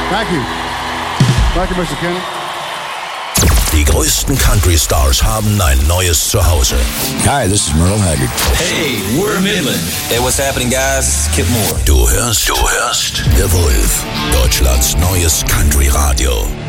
Thank you. Thank you, Mr. Kenny. Die größten Country Stars haben ein neues Zuhause. Hi, this is Merle Haggard. Hey, we're Midland. Hey, what's happening, guys? Kip Moore. Du hörst The Wolf, Deutschlands neues Country Radio.